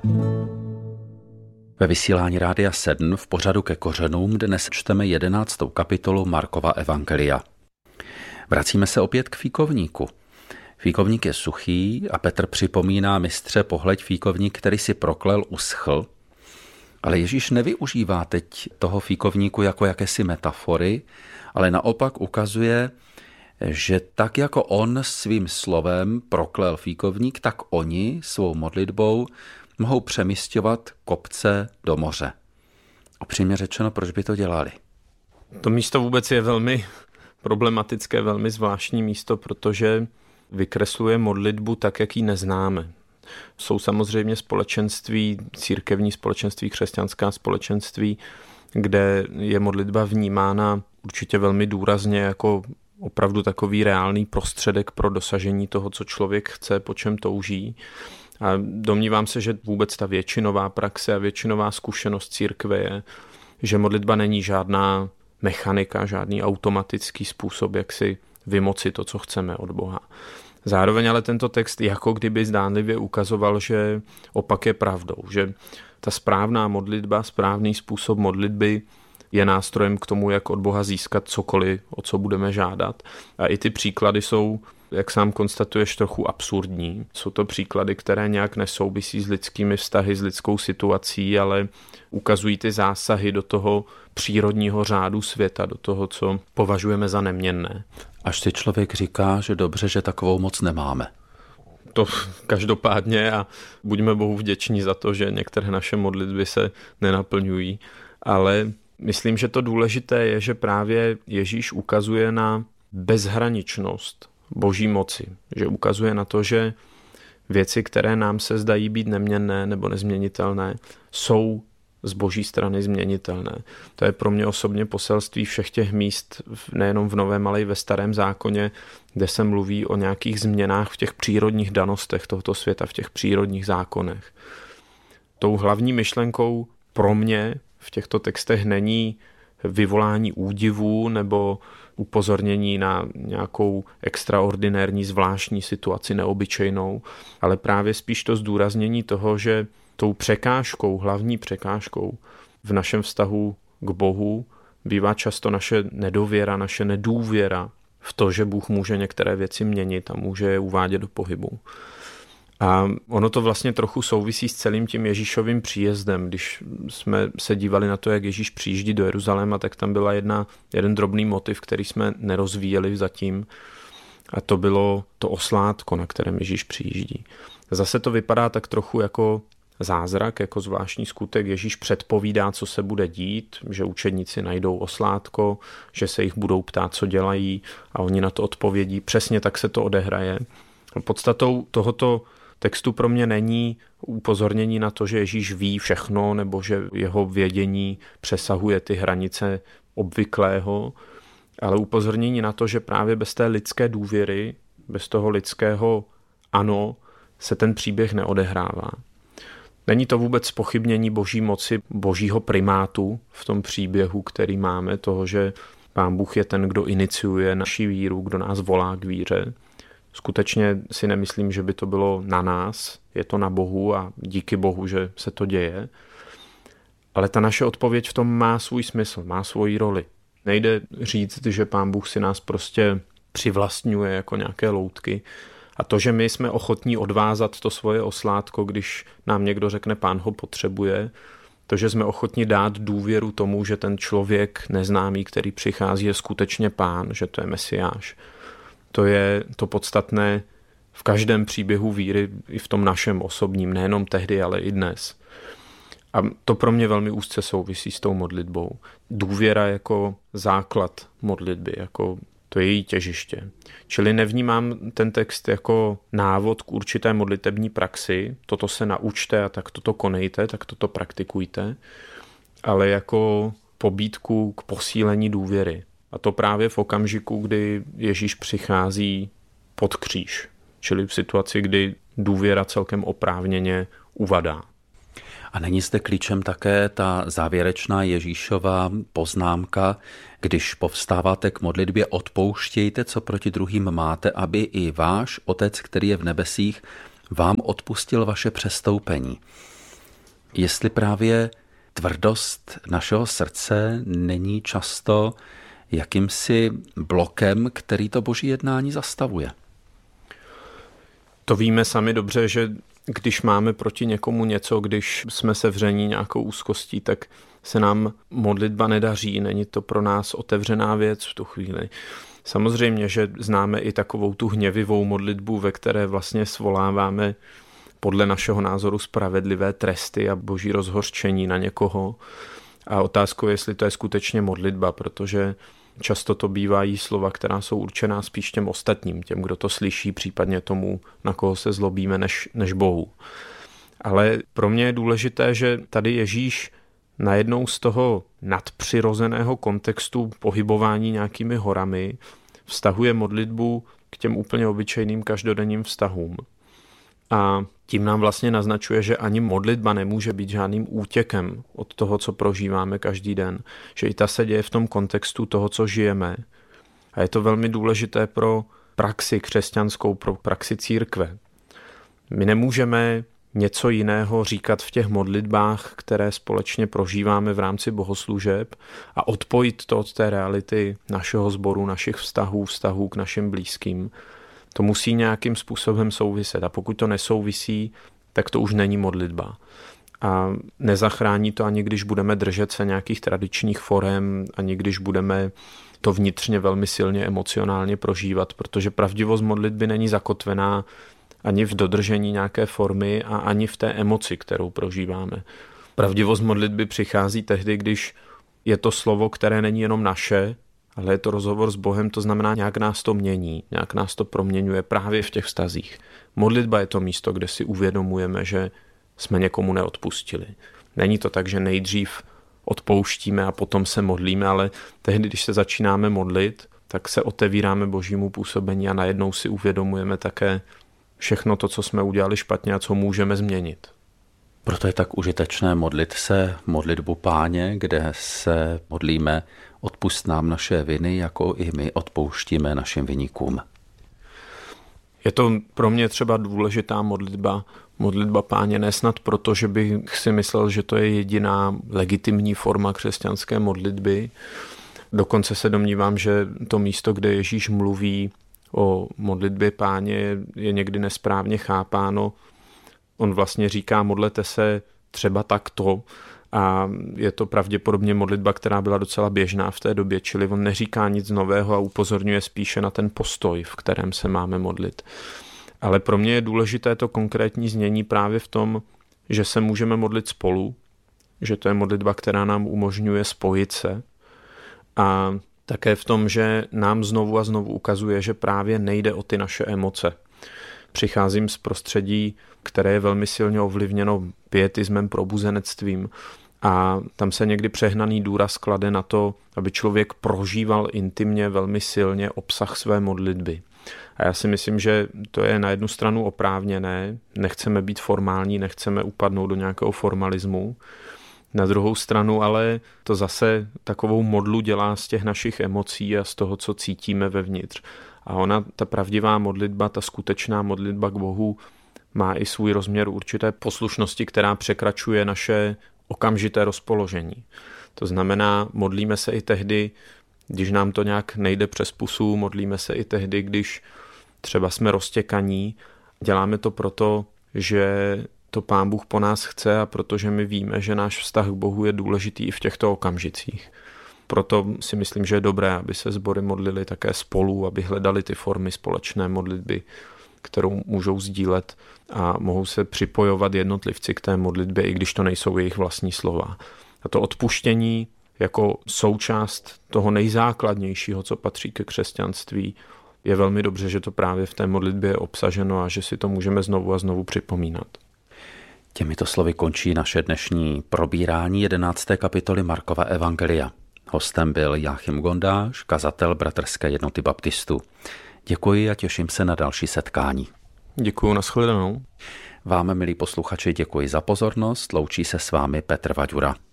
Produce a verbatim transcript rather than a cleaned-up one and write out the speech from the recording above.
Ve vysílání Rádia sedm v pořadu Ke kořenům dnes čteme jedenáctou kapitolu Markova evangelia. Vracíme se opět k fíkovníku. Fíkovník je suchý a Petr připomíná mistře, pohleď fíkovník, který si proklel, uschl. Ale Ježíš nevyužívá teď toho fíkovníku jako jakési metafory, ale naopak ukazuje, že tak jako on svým slovem proklel fíkovník, tak oni svou modlitbou mohou přemisťovat kopce do moře. Upřímně řečeno, proč by to dělali? To místo vůbec je velmi problematické, velmi zvláštní místo, protože vykresluje modlitbu tak, jak ji neznáme. Jsou samozřejmě společenství, církevní společenství, křesťanská společenství, kde je modlitba vnímána určitě velmi důrazně jako opravdu takový reálný prostředek pro dosažení toho, co člověk chce, po čem touží. A domnívám se, že vůbec ta většinová praxe a většinová zkušenost církve je, že modlitba není žádná mechanika, žádný automatický způsob, jak si vymoci to, co chceme od Boha. Zároveň ale tento text jako kdyby zdánlivě ukazoval, že opak je pravdou, že ta správná modlitba, správný způsob modlitby je nástrojem k tomu, jak od Boha získat cokoliv, o co budeme žádat. A i ty příklady jsou, jak sám konstatuješ, trochu absurdní. Jsou to příklady, které nějak nesouvisí s lidskými vztahy, s lidskou situací, ale ukazují ty zásahy do toho přírodního řádu světa, do toho, co považujeme za neměnné. Až si člověk říká, že dobře, že takovou moc nemáme. To každopádně a buďme Bohu vděční za to, že některé naše modlitby se nenaplňují, ale myslím, že to důležité je, že právě Ježíš ukazuje na bezhraničnost Boží moci, že ukazuje na to, že věci, které nám se zdají být neměnné nebo nezměnitelné, jsou z Boží strany změnitelné. To je pro mě osobně poselství všech těch míst, nejenom v Novém, ale i ve Starém zákoně, kde se mluví o nějakých změnách v těch přírodních danostech tohoto světa, v těch přírodních zákonech. Tou hlavní myšlenkou pro mě v těchto textech není vyvolání údivu nebo upozornění na nějakou extraordinární zvláštní situaci neobyčejnou, ale právě spíš to zdůraznění toho, že tou překážkou, hlavní překážkou v našem vztahu k Bohu bývá často naše nedověra, naše nedůvěra v to, že Bůh může některé věci měnit a může je uvádět do pohybu. A ono to vlastně trochu souvisí s celým tím Ježíšovým příjezdem. Když jsme se dívali na to, jak Ježíš přijíždí do Jeruzaléma, tak tam byla jedna, jeden drobný motiv, který jsme nerozvíjeli zatím. A to bylo to oslátko, na kterém Ježíš přijíždí. Zase to vypadá tak trochu jako zázrak, jako zvláštní skutek. Ježíš předpovídá, co se bude dít, že učedníci najdou oslátko, že se jich budou ptát, co dělají a oni na to odpovědí. Přesně tak se to odehraje. Podstatou tohoto textu pro mě není upozornění na to, že Ježíš ví všechno nebo že jeho vědění přesahuje ty hranice obvyklého, ale upozornění na to, že právě bez té lidské důvěry, bez toho lidského ano, se ten příběh neodehrává. Není to vůbec zpochybnění Boží moci, Božího primátu v tom příběhu, který máme, toho, že Pán Bůh je ten, kdo iniciuje naši víru, kdo nás volá k víře. Skutečně si nemyslím, že by to bylo na nás, je to na Bohu a díky Bohu, že se to děje. Ale ta naše odpověď v tom má svůj smysl, má svoji roli. Nejde říct, že Pán Bůh si nás prostě přivlastňuje jako nějaké loutky. A to, že my jsme ochotní odvázat to svoje oslátko, když nám někdo řekne, Pán ho potřebuje, to, že jsme ochotní dát důvěru tomu, že ten člověk neznámý, který přichází, je skutečně Pán, že to je Mesiáš. To je to podstatné v každém příběhu víry, i v tom našem osobním, nejenom tehdy, ale i dnes. A to pro mě velmi úzce souvisí s tou modlitbou. Důvěra jako základ modlitby, jako to je její těžiště. Čili nevnímám ten text jako návod k určité modlitební praxi, toto se naučte a tak toto konejte, tak toto praktikujte, ale jako pobídku k posílení důvěry. A to právě v okamžiku, kdy Ježíš přichází pod kříž, čili v situaci, kdy důvěra celkem oprávněně uvadá. A není zde klíčem také ta závěrečná Ježíšova poznámka, když povstáváte k modlitbě, odpouštějte, co proti druhým máte, aby i váš Otec, který je v nebesích, vám odpustil vaše přestoupení. Jestli právě tvrdost našeho srdce není často jakýmsi blokem, který to boží jednání zastavuje. To víme sami dobře, že když máme proti někomu něco, když jsme sevření nějakou úzkostí, tak se nám modlitba nedaří, není to pro nás otevřená věc v tu chvíli. Samozřejmě, že známe i takovou tu hněvivou modlitbu, ve které vlastně svoláváme podle našeho názoru spravedlivé tresty a boží rozhořčení na někoho. A otázkou je, jestli to je skutečně modlitba, protože často to bývají slova, která jsou určená spíš těm ostatním, těm, kdo to slyší, případně tomu, na koho se zlobíme, než, než Bohu. Ale pro mě je důležité, že tady Ježíš najednou z toho nadpřirozeného kontextu pohybování nějakými horami vztahuje modlitbu k těm úplně obyčejným každodenním vztahům. A tím nám vlastně naznačuje, že ani modlitba nemůže být žádným útěkem od toho, co prožíváme každý den. Že i ta se děje v tom kontextu toho, co žijeme. A je to velmi důležité pro praxi křesťanskou, pro praxi církve. My nemůžeme něco jiného říkat v těch modlitbách, které společně prožíváme v rámci bohoslužeb a odpojit to od té reality našeho sboru, našich vztahů, vztahů k našim blízkým. To musí nějakým způsobem souviset a pokud to nesouvisí, tak to už není modlitba. A nezachrání to ani když budeme držet se nějakých tradičních forem, ani když budeme to vnitřně velmi silně emocionálně prožívat, protože pravdivost modlitby není zakotvená ani v dodržení nějaké formy a ani v té emoci, kterou prožíváme. Pravdivost modlitby přichází tehdy, když je to slovo, které není jenom naše, ale je to rozhovor s Bohem, to znamená, nějak nás to mění, nějak nás to proměňuje právě v těch vztazích. Modlitba je to místo, kde si uvědomujeme, že jsme někomu neodpustili. Není to tak, že nejdřív odpouštíme a potom se modlíme, ale tehdy, když se začínáme modlit, tak se otevíráme božímu působení a najednou si uvědomujeme také všechno to, co jsme udělali špatně a co můžeme změnit. Proto je tak užitečné modlit se modlitbu Páně, kde se modlíme: odpusť nám naše viny, jako i my odpouštíme našim viníkům. Je to pro mě třeba důležitá modlitba, modlitba Páně, ne snad proto, že bych si myslel, že to je jediná legitimní forma křesťanské modlitby. Dokonce se domnívám, že to místo, kde Ježíš mluví o modlitbě Páně, je někdy nesprávně chápáno. On vlastně říká, modlete se třeba takto, a je to pravděpodobně modlitba, která byla docela běžná v té době, čili on neříká nic nového a upozorňuje spíše na ten postoj, v kterém se máme modlit. Ale pro mě je důležité to konkrétní znění právě v tom, že se můžeme modlit spolu, že to je modlitba, která nám umožňuje spojit se, a také v tom, že nám znovu a znovu ukazuje, že právě nejde o ty naše emoce. Přicházím z prostředí, které je velmi silně ovlivněno pietismem, probuzenectvím, a tam se někdy přehnaný důraz klade na to, aby člověk prožíval intimně velmi silně obsah své modlitby. A já si myslím, že to je na jednu stranu oprávněné, nechceme být formální, nechceme upadnout do nějakého formalismu. Na druhou stranu ale to zase takovou modlu dělá z těch našich emocí a z toho, co cítíme vevnitř. A ona, ta pravdivá modlitba, ta skutečná modlitba k Bohu, má i svůj rozměr určité poslušnosti, která překračuje naše okamžité rozpoložení. To znamená, modlíme se i tehdy, když nám to nějak nejde přes pusu, modlíme se i tehdy, když třeba jsme roztěkaní. Děláme to proto, že to Pán Bůh po nás chce a protože my víme, že náš vztah k Bohu je důležitý i v těchto okamžicích. Proto si myslím, že je dobré, aby se sbory modlili také spolu, aby hledali ty formy společné modlitby, kterou můžou sdílet a mohou se připojovat jednotlivci k té modlitbě, i když to nejsou jejich vlastní slova. A to odpuštění jako součást toho nejzákladnějšího, co patří ke křesťanství, je velmi dobře, že to právě v té modlitbě je obsaženo a že si to můžeme znovu a znovu připomínat. Těmito slovy končí naše dnešní probírání jedenácté kapitoly Markova evangelia. Hostem byl Jáchym Gondáš, kazatel Bratrské jednoty baptistů. Děkuji a těším se na další setkání. Děkuji, nashledanou. Vám, milí posluchači, děkuji za pozornost. Loučí se s vámi Petr Vaďura.